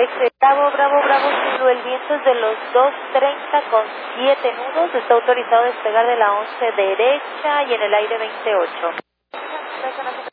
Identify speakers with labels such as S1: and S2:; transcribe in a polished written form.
S1: Bravo, Bravo, Bravo, Zulu, el viento es de los 2:30 con 7 nudos, está autorizado a despegar de la 11 derecha y en el aire 28.